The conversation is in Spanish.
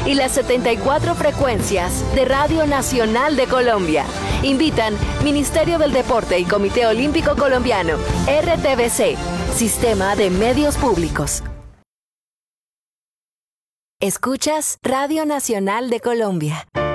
y las 74 frecuencias de Radio Nacional de Colombia. Invitan Ministerio del Deporte y Comité Olímpico Colombiano, RTBC, Sistema de Medios Públicos. Escuchas Radio Nacional de Colombia.